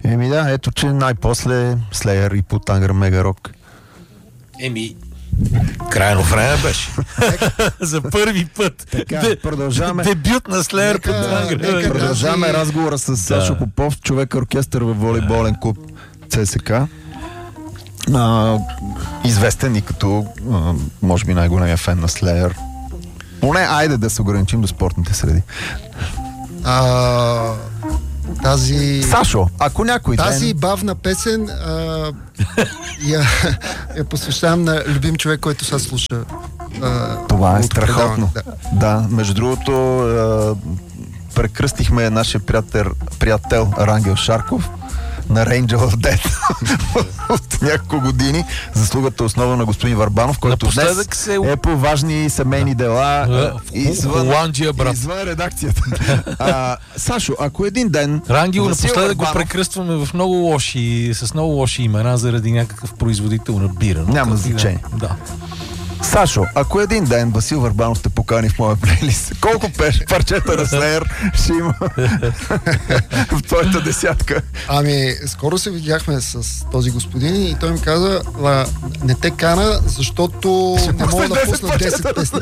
Еми да, ето че най-после Slayer и Put Мега Рок. Крайно време беше. За първи път. Така, продължаваме. Дебют на Slayer Put Продължаваме разговора с Сашо Попов, човек оркестър във волейболен клуб ЦСК. Известен и като може би най-големия фен на Slayer. Поне айде да се ограничим до спортните среди. Сашо, ако някой тази бавна песен я посвещавам на любим човек, който сега слуша. Това е страхотно. Да, между другото прекръстихме нашия приятел Рангел Шарков на Angel of Death от няколко години. Заслугата основа на господин Варбанов, който днес е по важни семейни дела извън редакцията. Сашо, ако един ден Рангел напоследък го прекръстваме с много лоши имена заради някакъв производител на бира. Няма значение. Да. Сашо, ако един ден Васил Върбанов те покани в моя плейлист, колко парчета на Slayer ще има в твоята десятка? Скоро се видяхме с този господин и той ми каза, не те кана, защото не мога да пусна 10 песни.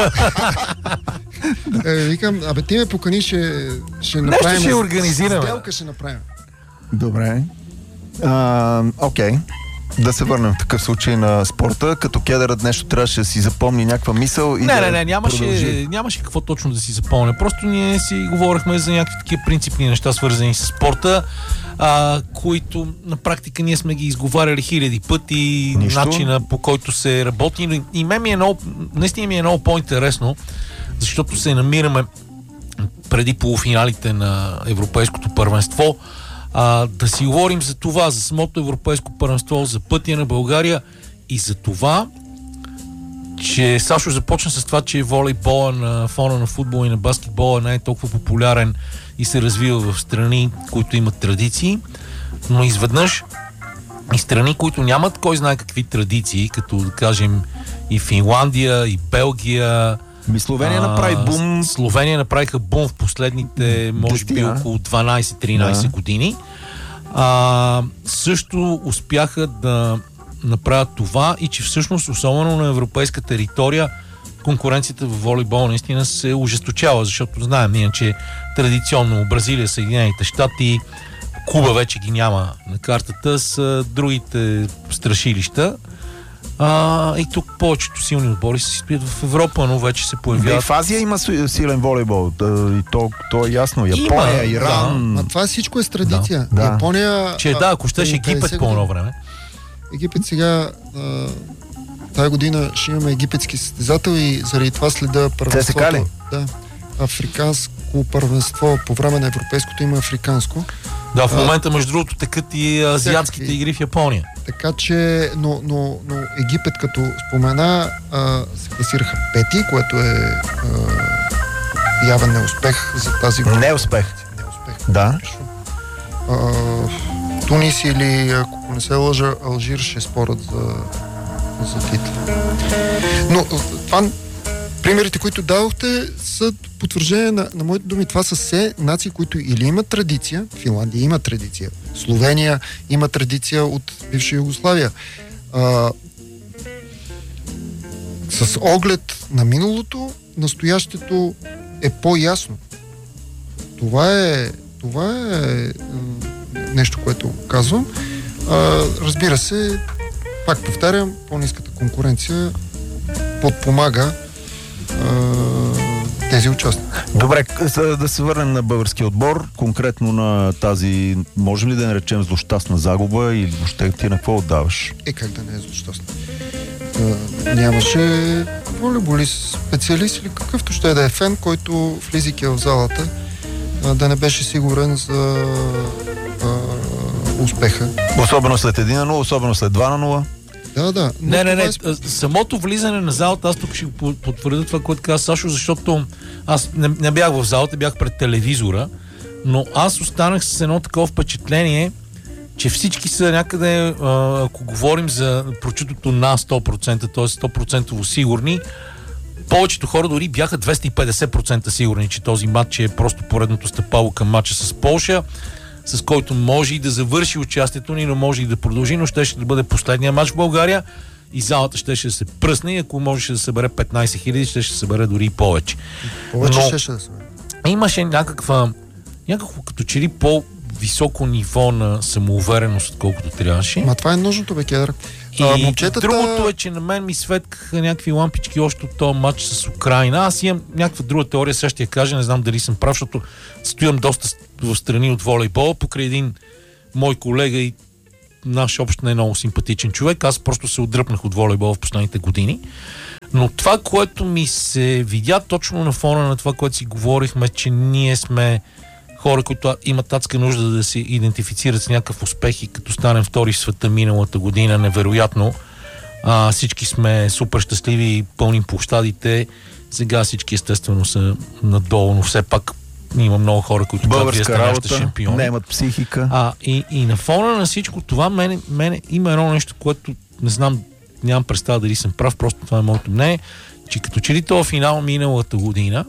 Викам, ти ме покани, ще направим. Нещо ще организираме. Сделка ще направим. Добре. Окей. Да се върнем в такъв случай на спорта, като кедърът нещо трябваше да си запомни някаква мисъл и нямаше какво точно да си запомня. Просто ние си говорихме за някакви такива принципни неща, свързани с спорта, които на практика ние сме ги изговаряли хиляди пъти, начина по който се работи. И наистина ми е много по-интересно, защото се намираме преди полуфиналите на Европейското първенство, да си говорим за това, за самото европейско първенство, за пътя на България и за това, че Сашо започна с това, че волейбола на фона на футбола и на баскетбола не е толкова популярен и се развива в страни, които имат традиции, но изведнъж и страни, които нямат кой знае какви традиции, като да кажем и Финландия, и Белгия. Словения направи бум. Словения направиха бум в последните, може би, около 12-13 години. Също успяха да направят това и че всъщност, особено на европейска територия, конкуренцията в волейбол наистина се ожесточава, защото знаем ние, че традиционно Бразилия, Съединените щати, Куба вече ги няма на картата, с другите страшилища. И тук повечето силни отбори се стоят в Европа, но вече се появяват. В Азия има силен волейбол. И то е ясно. Япония, Иран. Това всичко е с традиция. Да. Япония... ако щеш Египет по едно време. Египет сега... Тая година ще имаме египетски състезател и заради това следа първенството. Да. Африканско първенство. По време на европейското има африканско. Да, в момента, между другото, текат и азиатските игри в Япония. Така че, но Египет, като спомена, се класираха пети, което е явен неуспех за тази година. Неуспех. Да. Тунис или, ако не се лъжа, Алжир ще спорят за титла. Но това, примерите, които дадохте, са потвърждение на моите думи. Това са все нации, които или имат традиция, Финландия има традиция, Словения има традиция от бивша Югославия. С оглед на миналото, настоящето е по-ясно. Това е нещо, което казвам. Разбира се, пак повтарям, по-ниската конкуренция подпомага тези участници. Добре, да се върнем на българския отбор, конкретно на тази, можем ли да наречем злощастна загуба или въобще ти на какво отдаваш? Как да не е злощастна? Нямаше волейболист, специалист или какъвто ще да е фен, който влизайки в залата да не беше сигурен за успеха. Особено след 1-0, особено след 2-0. Да. Не. Самото влизане на залата, аз тук ще го потвърдя това, което каза Сашо, защото аз не бях в залата, бях пред телевизора, но аз останах с едно такова впечатление, че всички са някъде, ако говорим за прочутото на 100%, т.е. 100% сигурни, повечето хора дори бяха 250% сигурни, че този матч е просто поредното стъпало към матча с Полша. с който може и да завърши участието ни, но може и да продължи, но ще да бъде последния матч в България и залата ще се пръсне и ако можеше да събере 15 000, ще събере дори и повече. Повече ще да събере. Имаше някакво като че ли по-високо ниво на самоувереност, отколкото трябваше. Ма това е нужното, бе, Кедър. Другото е, че на мен ми светкаха някакви лампички още от този матч с Украйна. Аз имам някаква друга теория, сега ще я кажа, не знам дали съм прав, защото стоям доста в страни от волейбола, покрай един мой колега и наш общ не много симпатичен човек. Аз просто се отдръпнах от волейбола в последните години. Но това, което ми се видя точно на фона на това, което си говорихме, че ние сме хора, които имат адска нужда да се идентифицират с някакъв успех и като станем втори в света миналата година, невероятно. Всички сме супер щастливи и пълним площадите. Сега всички естествено са надолу, но все пак има много хора, които казват, вие сте нашите шампиони. Нямат психика. И на фона на всичко това, мене има едно нещо, което не знам, нямам представа дали съм прав, просто това е моето мнение, че като че ли това финал миналата година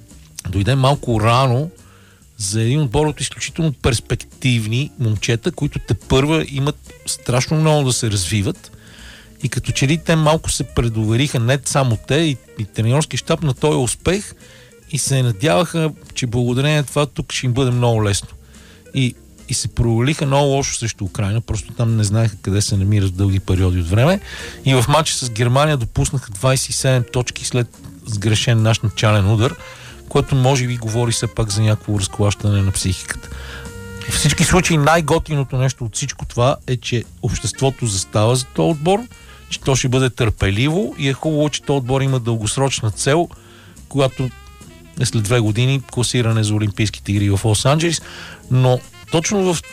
дойде малко рано за един отбор от изключително перспективни момчета, които тепърва имат страшно много да се развиват и като че ли те малко се предовериха, не само те и тренерски щаб на този успех и се надяваха, че благодарение на това тук ще им бъде много лесно. И се провалиха много лошо срещу Украйна, просто там не знаеха къде се намират дълги периоди от време и в матча с Германия допуснаха 27 точки след сгрешен наш начален удар, което може би говори все пак за някакво разклащане на психиката. В всички случаи най-готиното нещо от всичко това е, че обществото застава за този отбор, че то ще бъде търпеливо и е хубаво, че този отбор има дългосрочна цел, когато е след 2 години класиране за Олимпийските игри в Лос-Анджелес, но точно в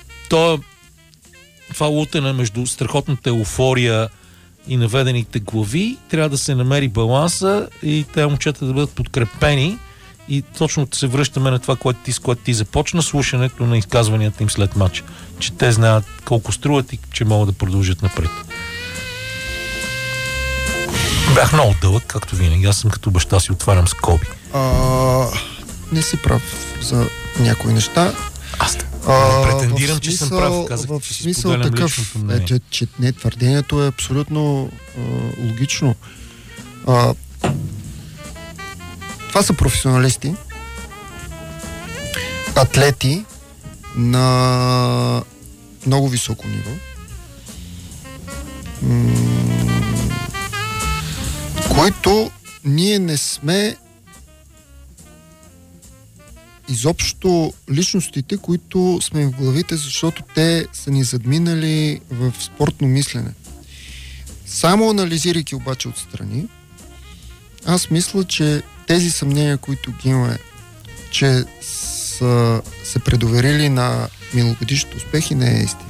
това лутене между страхотната еуфория и наведените глави трябва да се намери баланса и тези момчета да бъдат подкрепени и точно се връщаме на това, с което ти започна, слушането на изказванията им след матча. Че те знаят колко струват и че могат да продължат напред. Бях много дълъг, както винаги. Аз съм като баща си, отварям скоби. Не си прав за някои неща. Аз претендирам, че съм прав. Казах, в смисъл такъв, че не, твърдението е абсолютно логично. Това са професионалисти, атлети на много високо ниво, които ние не сме изобщо личностите, които сме в главите, защото те са ни задминали в спортно мислене. Само анализирайки обаче отстрани, аз мисля, че тези съмнения, които ги имаме, че са се предоверили на миналогодишните успехи, не е истина.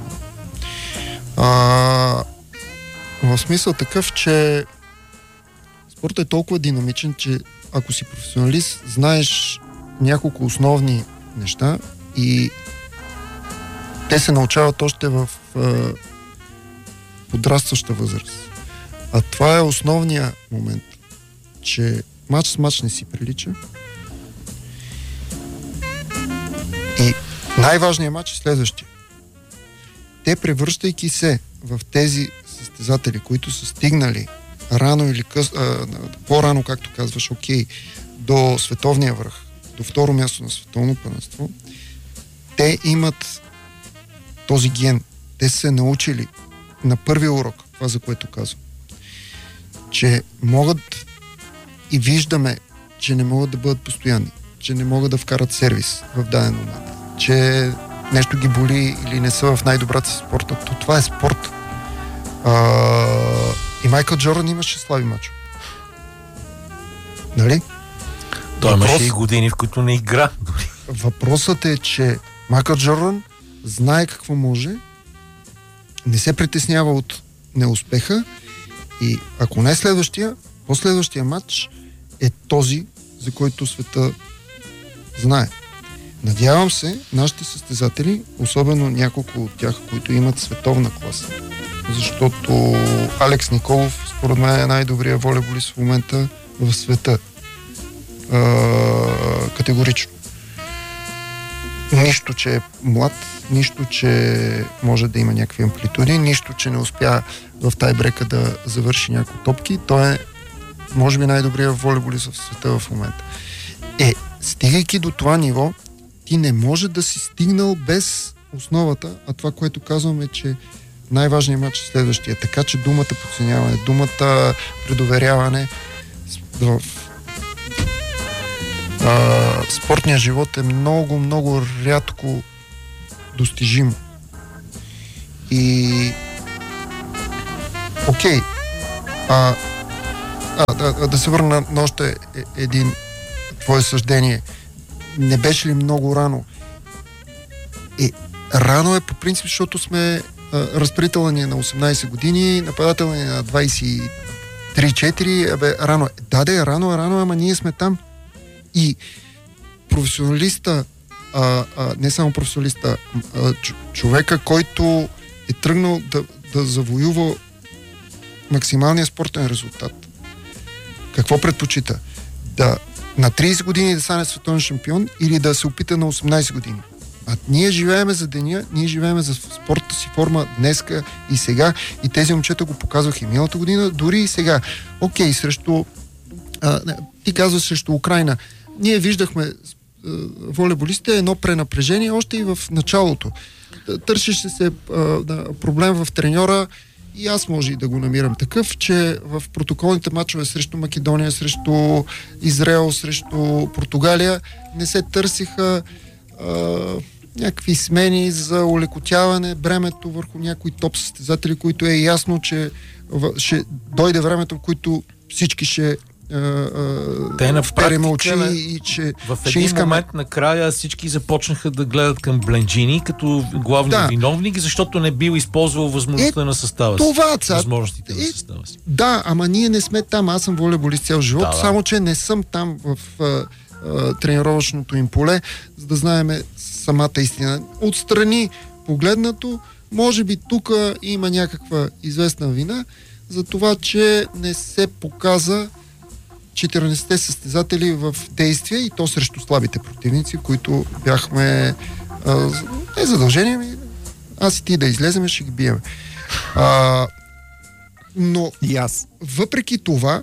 В смисъл такъв, че спортът е толкова динамичен, че ако си професионалист, знаеш няколко основни неща и те се научават още в подрастваща възраст. А това е основният момент, че мач с мач не си прилича. И най-важният мач е следващия. Те, превръщайки се в тези състезатели, които са стигнали рано или по-рано, както казваш, до световния връх, до второ място на световно първенство, те имат този ген. Те са се научили на първия урок, това за което казвам, че могат и виждаме, че не могат да бъдат постоянни, че не могат да вкарат сервис в даден момент, че нещо ги боли или не са в най-добрата си спорта. То това е спорт. И Майкъл Джордан имаше слаби мачове. Нали? Той имаше и години, в които не игра. Въпросът е, че Майкъл Джордан знае какво може, не се притеснява от неуспеха и ако не следващия, последващия матч е този, за който света знае. Надявам се, нашите състезатели, особено няколко от тях, които имат световна класа, защото Алекс Николов, според мен, е най-добрият волейболист в момента в света. Категорично. Нищо, че е млад, нищо, че може да има някакви амплитуди, нищо, че не успя в тайбрека да завърши някои топки. Той е, може би, най-добрият волейболист в света в момента. Стигайки до това ниво, ти не може да си стигнал без основата, а това, което казвам е, че най-важният матч е следващия. Така че думата подценяване, думата предоверяване в спортния живот е много, много рядко достижимо. И окей. Да се върна на още един твое съждение. Не беше ли много рано? Рано е по принцип, защото сме разпределителни ни на 18 години, нападателни на 23-4. Рано е. Рано е, ама ние сме там. И професионалиста, не само професионалиста, човека, който е тръгнал да завоюва максималния спортен резултат. Какво предпочита? На 30 години да стане световен шампион или да се опита на 18 години? Ние живееме за деня, ние живееме за спортната си форма днеска и сега, и тези момчета го показваха и миналата година, дори и сега. Окей, ти казваш срещу Украйна. Ние виждахме волейболистите едно пренапрежение още и в началото. Търсеше се проблем в треньора и аз може и да го намирам такъв, че в протоколните мачове срещу Македония, срещу Израел, срещу Португалия не се търсиха някакви смени за улекотяване бремето върху някои топ състезатели, които е ясно, че ще дойде времето, в което всички ще те на практика, очи и че в един момент накрая всички започнаха да гледат към Бленджини като главния виновник, защото не бил използвал възможността на състава си. Възможностите на състава си. Да, ама ние не сме там. Аз съм волейболист цял живот, само че не съм там в тренировъчното им поле, за да знаем самата истина. Отстрани погледнато, може би тук има някаква известна вина за това, че не се показа 14-те състезатели в действие и то срещу слабите противници, които бяхме не задължени, аз и ти да излеземе, ще ги биеме. Но и аз. Въпреки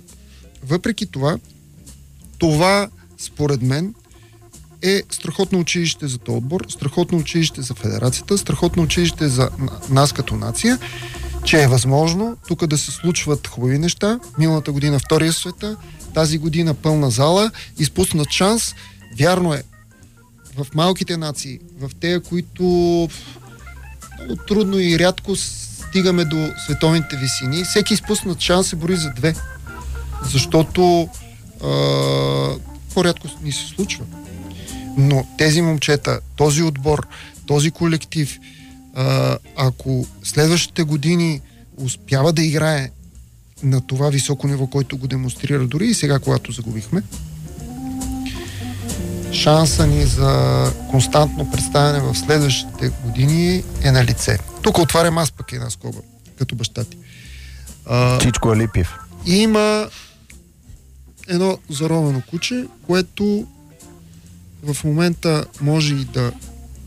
това според мен е страхотно училище за този отбор, страхотно училище за федерацията, страхотно училище за нас като нация, че е възможно тук да се случват хубави неща. Миналата година втория в света, тази година пълна зала, изпуснат шанс. Вярно е, в малките нации, в тези, които много трудно и рядко стигаме до световните висини, всеки изпуснат шанс се брои за 2. Защото по-рядко ни се случва. Но тези момчета, този отбор, този колектив, ако следващите години успява да играе на това високо ниво, който го демонстрира дори и сега, когато загубихме, шанса ни за константно представяне в следващите години е на лице. Тук отварям аз пък една скоба, като баща ти. Чичко Алипиев. Има едно заровено куче, което в момента може и да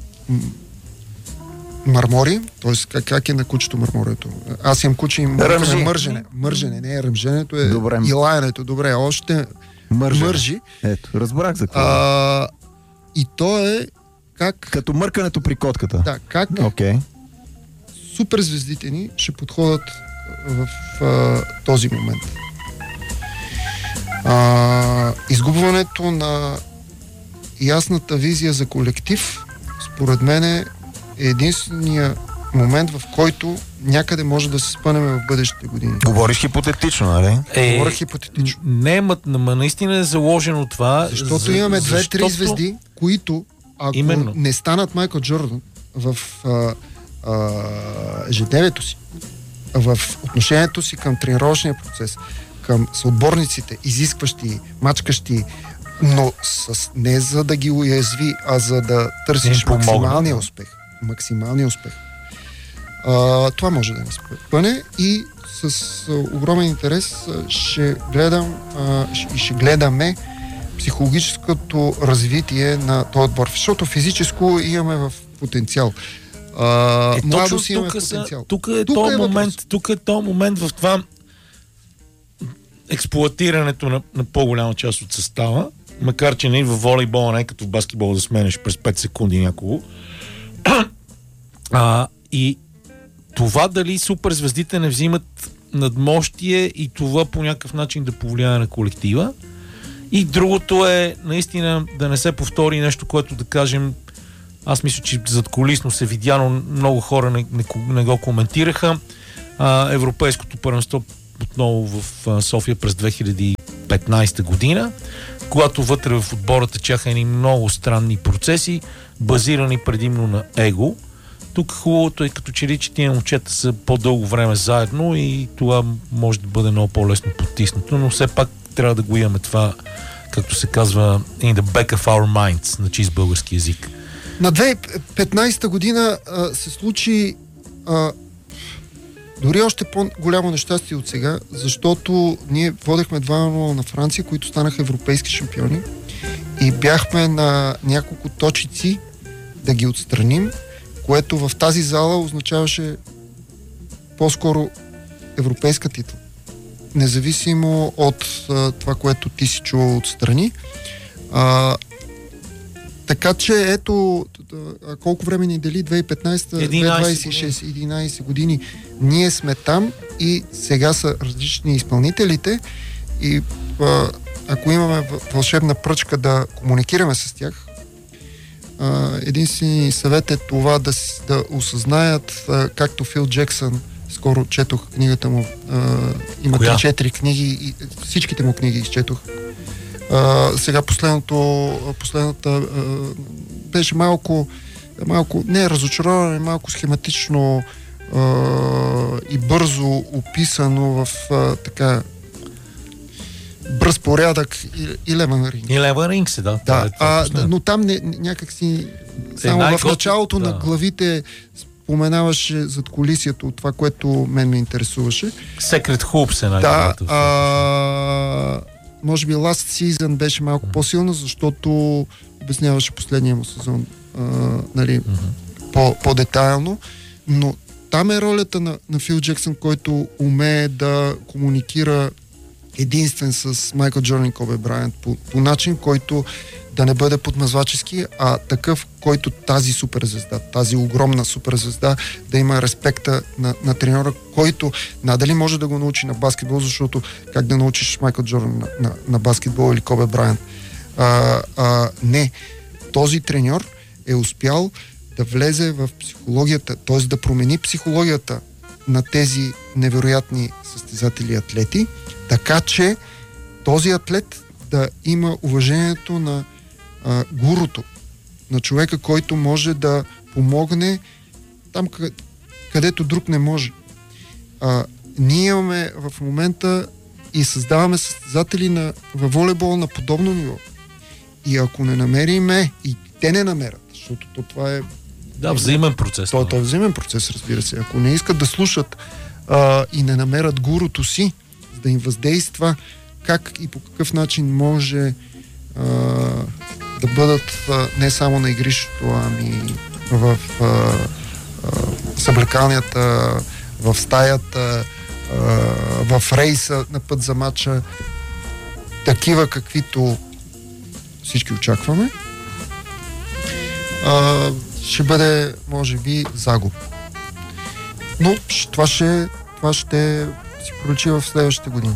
мармори, т.е. как е на кучето марморето? Аз имам куче и мържене. Мържене, не е ръмженето, е и лаянето. Добре, още мържи. Ето, разбрах за какво. И то е как... Като мъркането при котката. Да, как суперзвездите ни ще подходят в този момент. Изгубването на ясната визия за колектив, според мен е единствения момент, в който някъде може да се спънем в бъдещите години. Говориш хипотетично, нали? Говоря хипотетично. Не, наистина е заложено това. Защото имаме 2-3 звезди, които, ако не станат Майкъл Джордан в ежедневието си, в отношението си към тренировъчния процес, към съотборниците, изискващи, мачкащи, но не за да ги уязви, а за да търсиш максималния успех. Максималния успех. Това може да ни спъне и с огромен интерес ще гледам и ще гледаме психологическото развитие на този отбор. Защото физическо имаме в потенциал. Младост имаме потенциал. Тук е този момент в това експлоатирането на по-голяма част от състава, макар че не в волейбола, не като в баскетбола да сменеш през 5 секунди някого. И това дали суперзвездите не взимат надмощие и това по някакъв начин да повлияе на колектива. И другото е наистина да не се повтори нещо, което да кажем, аз мисля, че задкулисно се видя, но много хора не го коментираха. Европейското първенство отново в София през 2015 година, когато вътре в отбора течаха едни много странни процеси, базирани предимно на его. Тук хубавото е като че ли, че тия момчета са по-дълго време заедно и това може да бъде много по-лесно потиснато, но все пак трябва да го имаме това, както се казва, in the back of our minds, на чист български език. На 2015 година се случи дори още по-голямо нещастие от сега, защото ние водехме 2-0 на Франция, които станаха европейски шампиони и бяхме на няколко точици да ги отстраним, което в тази зала означаваше по-скоро европейска титла. Независимо от това, което ти си чувал отстрани. Така че ето колко време ни дели 2015, 11 години. Ние сме там и сега са различни изпълнителите и ако имаме вълшебна пръчка да комуникираме с тях, единствени съвет е това да осъзнаят, както Фил Джексън, скоро четох книгата му, има 3-4 книги и всичките му книги изчетох. Сега последната беше малко не разочароване, малко схематично и бързо описано в така бърз порядък Eleven Rings. Eleven Rings, да. Но там някак си само в началото на главите споменаваше зад колисието от това, което мен ме интересуваше. Secret Hoops е най-доброто. Може би Last Season беше малко по-силно, защото обясняваше последния му сезон по-детайлно, но там е ролята на Фил Джексън, който умее да комуникира единствен с Майкъл Джордан и Коби Брайант по начин, който да не бъде подмазвачески, а такъв, който тази суперзвезда, тази огромна суперзвезда, да има респекта на треньора, който надали може да го научи на баскетбол, защото как да научиш Майкъл Джордан на баскетбол или Коби Брайант? Не. Този треньор е успял да влезе в психологията, т.е. да промени психологията на тези невероятни състезатели и атлети, така че този атлет да има уважението на гуруто, на човека, който може да помогне там, където друг не може. Ние имаме в момента и създаваме състезатели във волейбол на подобно ниво. И ако не намериме, и те не намерят, защото това е... Да, взаимен процес. Това е взаимен процес, разбира се. Ако не искат да слушат и не намерят гурото си, за да им въздейства как и по какъв начин може да бъдат не само на игрището, ами в съблекалнята, в стаята, в рейса на път за матча, такива каквито всички очакваме, ще бъде, може би, загуб. Но това ще си проличи в следващите години.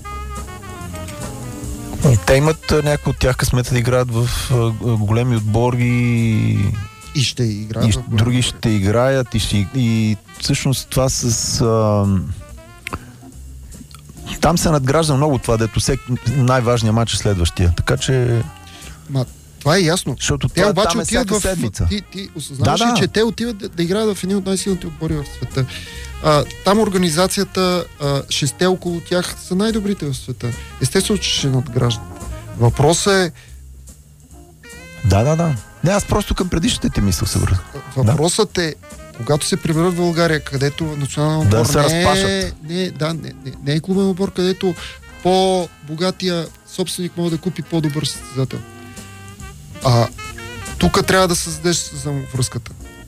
Те имат някои от тях късмета да играят в големи отбори и ще играят. Други ще играят и всъщност това там се надгражда много това, дето най-важният матч е следващия. Така че... Това е ясно. Защото те обаче отиват в седмица. Ти осъзнаваш ли, че те отиват да играят в едни от най-силните отбори в света. Там организацията, 6 около тях са най-добрите в света. Естествено, че ще надграждат. Въпросът е... Да. Не, аз просто към предишните мисъл се връзка. Въпросът е, когато се приберат в България, където национален отбор не е клубен отбор, където по-богатия собственик може да купи по-добър състезател. Тук трябва да създадеш взаимовръзката.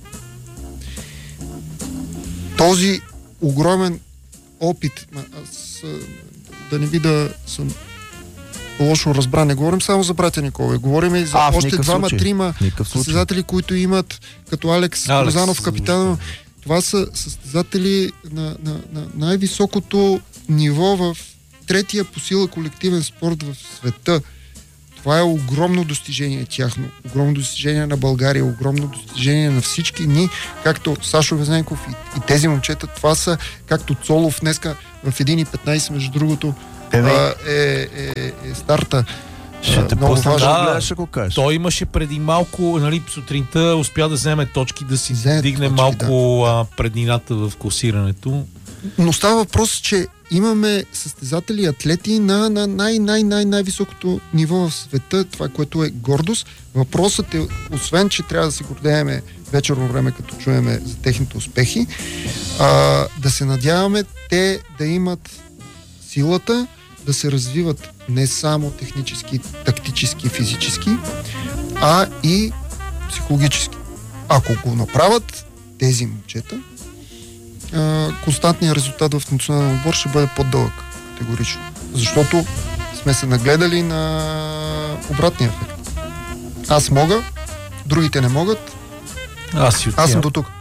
Този огромен опит, да не би да съм лошо разбран, не говорим само за братя Никола, говорим и за още двама-трима състезатели, които имат, като Алекс Розанов, капитан. Това са състезатели на най-високото ниво в третия по сила колективен спорт в света. Това е огромно достижение тяхно, огромно достижение на България, огромно достижение на всички ни, както Сашо Везенков и тези момчета. Това са, както Цолов днеска в 1.15, между другото, е старта. Ще те много важно. Гледаш, ако кажеш. Той имаше преди малко, сутринта успя да вземе точки, да си дигне малко преднината в класирането. Но става въпрос, че имаме състезатели, атлети на най-високото ниво в света, това, което е гордост. Въпросът е, освен, че трябва да се гордееме вечерно време, като чуеме за техните успехи, да се надяваме те да имат силата да се развиват не само технически, тактически, физически, а и психологически. Ако го направят тези момчета, константният резултат в национален отбор ще бъде по-дълъг, категорично. Защото сме се нагледали на обратния ефект. Аз мога, другите не могат, аз съм до тук.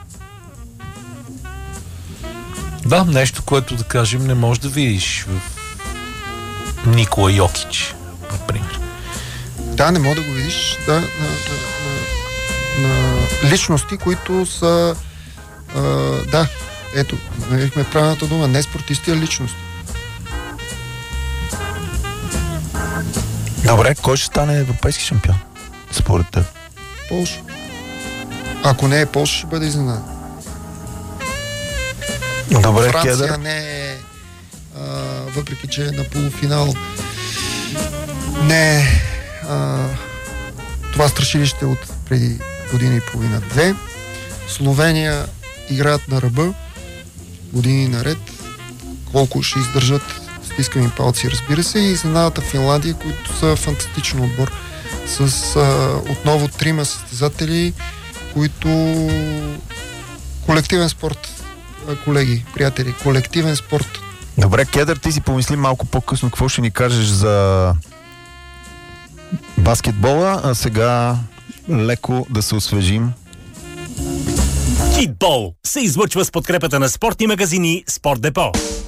Да, нещо, което да кажем не можеш да видиш в Никола Йокич, например. Да, не мога да го видиш. Да, на личности, които са ето, намерихме правилната дума, не спортисти, а личности. Добре, кой ще стане европейски шампион? Според теб? Полша. Ако не е Полша, ще бъде изненада. Добре, Франция Кедър. не е, въпреки че на полуфинал не е това страшилище от преди година и половина-две. Словения играят на ръба години наред. Колко ще издържат, стискаме им палци, разбира се, и изненадата Финландия, които са фантастичен отбор с отново 3 състезатели, които колективен спорт, колеги, приятели, колективен спорт. Добре, Кедър, ти си помисли малко по-късно какво ще ни кажеш за баскетбола, а сега леко да се освежим. Хитбол се излъчва с подкрепата на спортни магазини Спорт Депо.